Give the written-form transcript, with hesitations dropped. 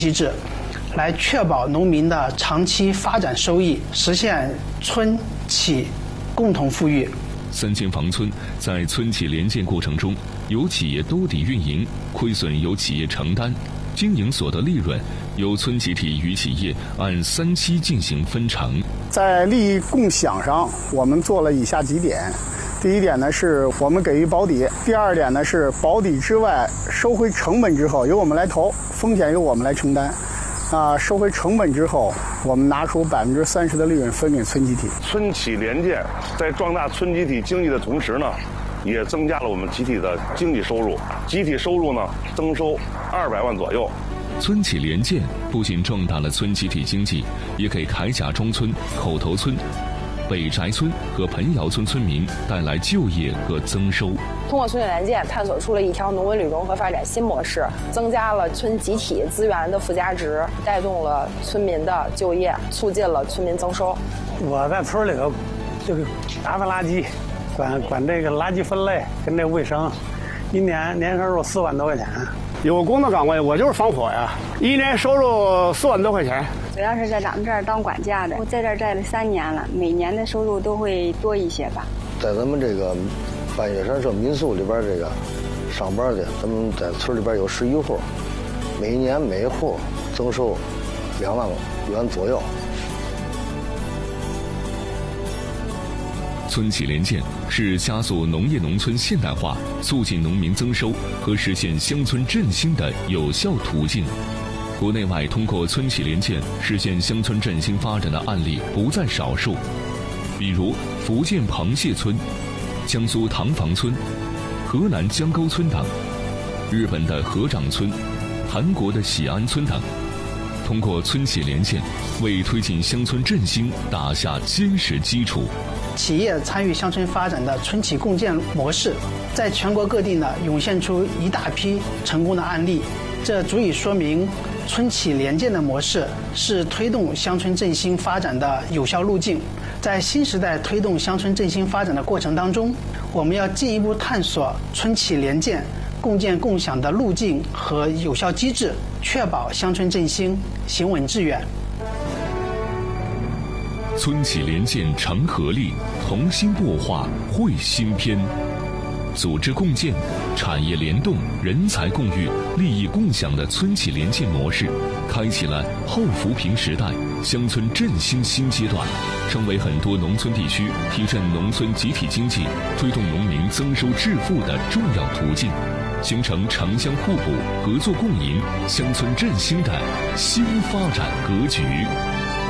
机制，来确保农民的长期发展收益，实现村企共同富裕。 三间房村在村企联建过程中，由企业兜底运营，亏损由企业承担，经营所得利润由村集体与企业按3期进行分成。 在利益共享上，我们做了以下几点。第一点呢，是我们给予保底；第二点呢，是保底之外收回成本之后由我们来投，风险由我们来承担。收回成本之后，我们拿出30%的利润分给村集体。 村企联建在壮大村集体经济的同时呢，也增加了我们集体的经济收入。集体收入呢，增收200万左右。 村企联建不仅壮大了村集体经济，也给铠甲中村、口头村、北翟村和盆窑村村民带来就业和增收。 通过村企联建，探索出了一条农文旅融合发展新模式，增加了村集体资源的附加值，带动了村民的就业，促进了村民增收。 我在村里头就是打分垃圾，管这个垃圾分类跟这卫生，一年收入4万多块钱。 有个工作岗位，我就是防火呀，一年收入4万多块钱。 主要是在咱们这儿当管家的，我在这儿待了3年了，每年的收入都会多一些吧。 在咱们这个半月山社民宿里边，这个上班的，咱们在村里边有11户，每年每户增收2万元左右。 村企联建是加速农业农村现代化、促进农民增收和实现乡村振兴的有效途径。国内外通过村企联建实现乡村振兴发展的案例不在少数，比如福建螃蟹村、江苏塘房村、河南江沟村等，日本的河长村、韩国的喜安村等。通过村企联建，为推进乡村振兴打下坚实基础。 企业参与乡村发展的村企共建模式，在全国各地呢涌现出一大批成功的案例，这足以说明村企联建的模式是推动乡村振兴发展的有效路径。在新时代推动乡村振兴发展的过程当中，我们要进一步探索村企联建、共建共享的路径和有效机制，确保乡村振兴行稳致远。 村企联建成合力，同心擘画绘新篇。组织共建、产业联动、人才共育、利益共享的村企联建模式，开启了后扶贫时代乡村振兴新阶段，成为很多农村地区提振农村集体经济、推动农民增收致富的重要途径，形成城乡互补、合作共赢、乡村振兴的新发展格局。